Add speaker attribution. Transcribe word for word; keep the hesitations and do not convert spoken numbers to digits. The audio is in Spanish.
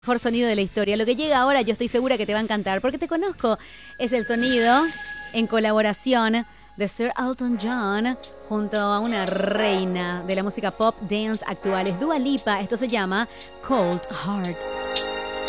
Speaker 1: Mejor sonido de la historia. Lo que llega ahora yo estoy segura que te va a encantar porque te conozco. Es el sonido en colaboración de Sir Elton John junto a una reina de la música pop dance actual. Es Dua Lipa. Esto se llama Cold Heart.